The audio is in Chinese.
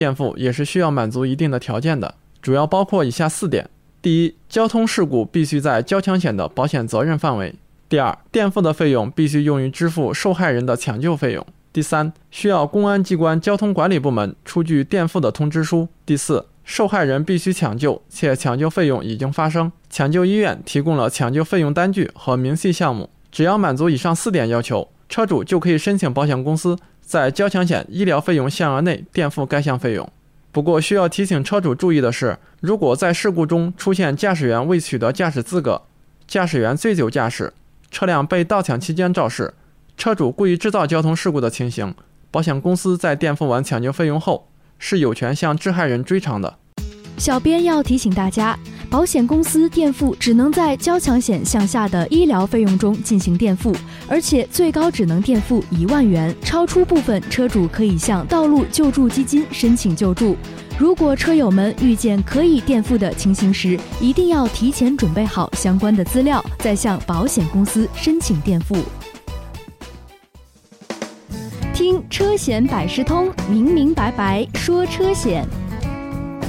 垫付也是需要满足一定的条件的，主要包括以下4点。第一，交通事故必须在交强险的保险责任范围。第二，垫付的费用必须用于支付受害人的抢救费用。第三，需要公安机关交通管理部门出具垫付的通知书。第四，受害人必须抢救，且抢救费用已经发生，抢救医院提供了抢救费用单据和明细项目。只要满足以上4点要求，车主就可以申请保险公司在交强险医疗费用限额内垫付该项费用。不过需要提醒车主注意的是，如果在事故中出现驾驶员未取得驾驶资格、驾驶员醉酒驾驶、车辆被盗抢期间肇事、车主故意制造交通事故的情形，保险公司在垫付完抢救费用后，是有权向致害人追偿的。 小编要提醒大家，保险公司垫付只能在交强险项下的医疗费用中进行垫付，而且最高只能垫付1万元，超出部分车主可以向道路救助基金申请救助。如果车友们遇见可以垫付的情形时，一定要提前准备好相关的资料，再向保险公司申请垫付。听车险百事通，明明白白说车险。